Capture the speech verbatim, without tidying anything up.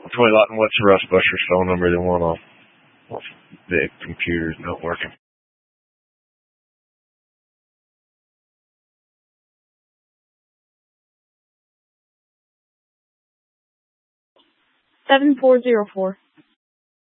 Troy Lawton, what's Russ Busher's phone number? The one off, off the computer's not working. seven four zero four.